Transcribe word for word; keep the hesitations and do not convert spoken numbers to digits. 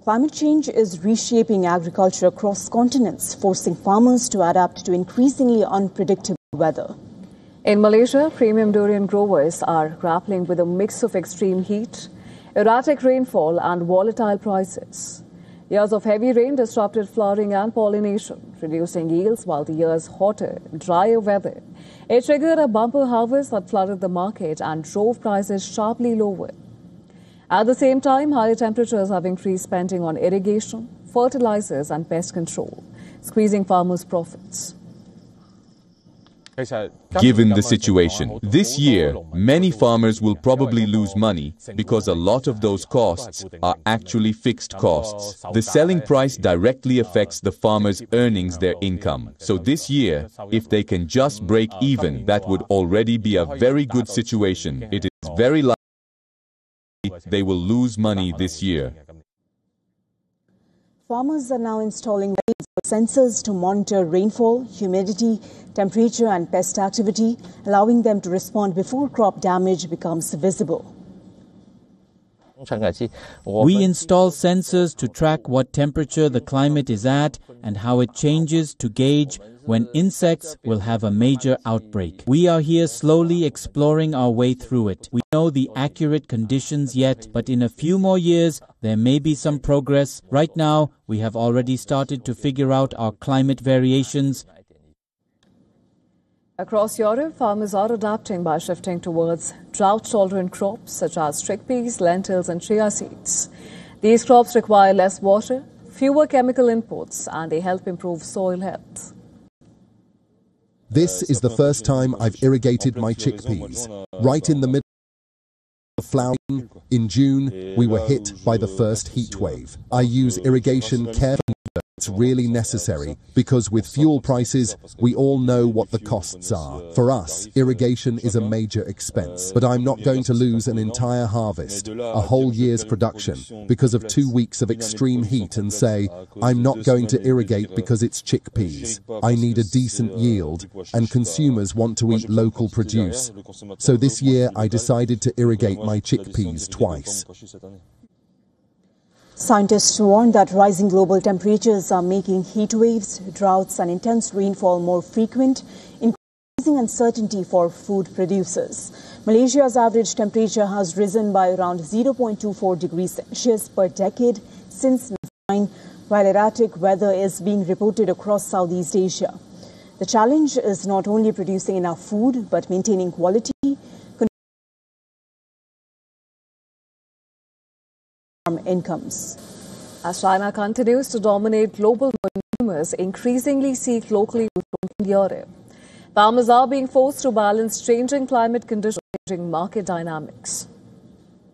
Climate change is reshaping agriculture across continents, forcing farmers to adapt to increasingly unpredictable weather. In Malaysia, premium durian growers are grappling with a mix of extreme heat, erratic rainfall and volatile prices. Years of heavy rain disrupted flowering and pollination, reducing yields, while the year's hotter, drier weather it triggered a bumper harvest that flooded the market and drove prices sharply lower. At the same time, higher temperatures have increased spending on irrigation, fertilizers and pest control, squeezing farmers' profits. Given the situation, this year, many farmers will probably lose money because a lot of those costs are actually fixed costs. The selling price directly affects the farmers' earnings, their income. So this year, if they can just break even, that would already be a very good situation. It is very likely they will lose money this year. Farmers are now installing sensors to monitor rainfall, humidity, temperature and pest activity, allowing them to respond before crop damage becomes visible. We install sensors to track what temperature the climate is at and how it changes to gauge when insects will have a major outbreak. We are here slowly exploring our way through it. We know the accurate conditions yet, but in a few more years, there may be some progress. Right now, we have already started to figure out our climate variations. Across Europe, farmers are adapting by shifting towards drought-tolerant crops such as chickpeas, lentils and chia seeds. These crops require less water, fewer chemical inputs, and they help improve soil health. This is the first time I've irrigated my chickpeas. Right in the middle of flowering, in June, we were hit by the first heat wave. I use irrigation carefully. It's really necessary because with fuel prices, we all know what the costs are. For us, irrigation is a major expense, but I'm not going to lose an entire harvest, a whole year's production, because of two weeks of extreme heat and say, I'm not going to irrigate because it's chickpeas. I need a decent yield, and consumers want to eat local produce. So this year, I decided to irrigate my chickpeas twice. Scientists warn that rising global temperatures are making heat waves, droughts and intense rainfall more frequent, increasing uncertainty for food producers. Malaysia's average temperature has risen by around zero point two four degrees Celsius per decade since nineteen ninety-nine, while erratic weather is being reported across Southeast Asia. The challenge is not only producing enough food, but maintaining quality, incomes. As China continues to dominate global, consumers increasingly seek locally grown Europe. Farmers are being forced to balance changing climate conditions, changing market dynamics.